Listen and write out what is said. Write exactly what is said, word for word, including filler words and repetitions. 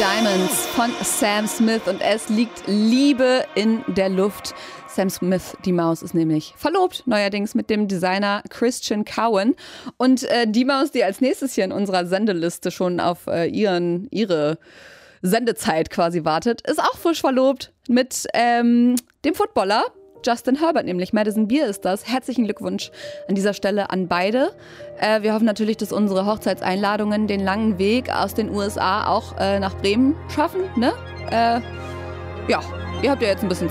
Diamonds von Sam Smith und es liegt Liebe in der Luft. Sam Smith, die Maus, ist nämlich verlobt, neuerdings mit dem Designer Christian Cowan. Und äh, die Maus, die als nächstes hier in unserer Sendeliste schon auf äh, ihren, ihre Sendezeit quasi wartet, ist auch frisch verlobt mit ähm, dem Footballer Justin Herbert, nämlich Madison Beer ist das. Herzlichen Glückwunsch an dieser Stelle an beide. Äh, wir hoffen natürlich, dass unsere Hochzeitseinladungen den langen Weg aus den U S A auch äh, nach Bremen schaffen. Ne? Äh, ja, ihr habt ja jetzt ein bisschen